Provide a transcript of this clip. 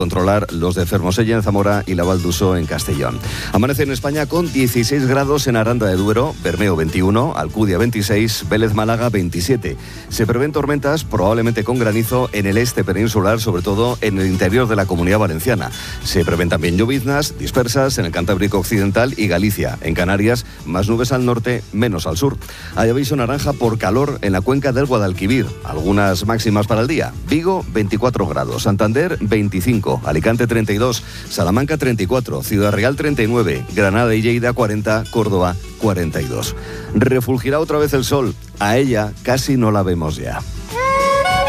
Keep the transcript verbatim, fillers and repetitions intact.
controlar los de Fermosella en Zamora y la Val d'Uso en Castellón. Amanece en España con dieciséis grados en Aranda de Duero, Bermeo veintiuno, Alcudia veintiséis, Vélez Málaga veintisiete. Se prevén tormentas, probablemente con granizo, en el este peninsular, sobre todo en el interior de la Comunidad Valenciana. Se prevén también lloviznas dispersas en el Cantábrico Occidental y Galicia. En Canarias, más nubes al norte, menos al sur. Hay aviso naranja por calor en la cuenca del Guadalquivir. Algunas máximas para el día. Vigo, veinticuatro grados. Santander, veinticinco. Alicante treinta y dos, Salamanca treinta y cuatro, Ciudad Real treinta y nueve, Granada y Lleida cuarenta, Córdoba cuarenta y dos. Refulgirá otra vez el sol, a ella casi no la vemos ya.